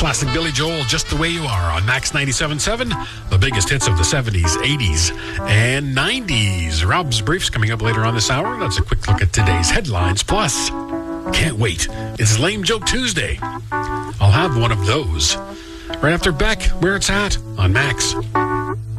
Classic Billy Joel, Just the Way You Are on Max 97.7. The biggest hits of the 70s, 80s, and 90s. Rob's Briefs coming up later on this hour. That's a quick look at today's headlines. Plus, can't wait. It's Lame Joke Tuesday. I'll have one of those right after Beck, Where It's At on Max.